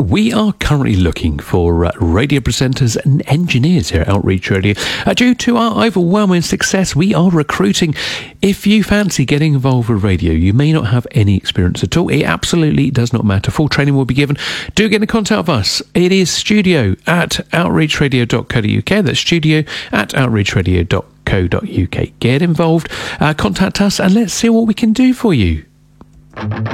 we are currently looking for radio presenters and engineers here at Outreach Radio. Due to our overwhelming success, we are recruiting. If you fancy getting involved with radio, you may not have any experience at all. It absolutely does not matter. Full training will be given. Do get in contact with us. It is studio@outreachradio.co.uk. That's studio@outreachradio.co.uk. Get involved, contact us, and let's see what we can do for you.